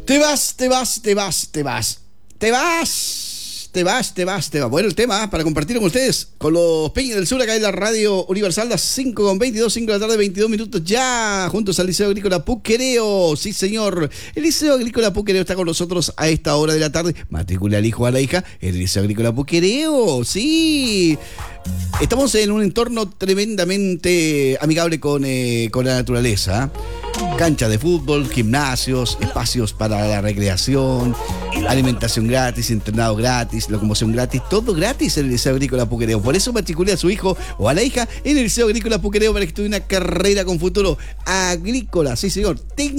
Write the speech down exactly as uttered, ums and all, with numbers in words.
Te vas, te vas, te vas, te vas. Te vas, te vas, te vas, te vas. Bueno, el tema para compartir con ustedes, con los Peñas del Sur, acá en la Radio Universal, las cinco con veintidós, cinco de la tarde, veintidós minutos ya, juntos al Liceo Agrícola Puquereo. Sí, señor. El Liceo Agrícola Puquereo está con nosotros a esta hora de la tarde. Matricula al hijo o a la hija en el Liceo Agrícola Puquereo. Sí. Estamos en un entorno tremendamente amigable con, eh, con la naturaleza. Canchas de fútbol, gimnasios, espacios para la recreación, alimentación gratis, internado gratis, locomoción gratis, todo gratis en el Liceo Agrícola Puquereo. Por eso matricule a su hijo o a la hija en el Liceo Agrícola Puquereo para que estudie una carrera con futuro agrícola. Sí, señor.